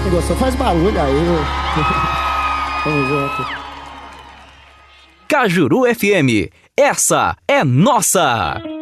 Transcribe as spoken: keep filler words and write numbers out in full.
Quem gostou faz barulho aí. Tamo junto. Cajuru F M, essa é nossa!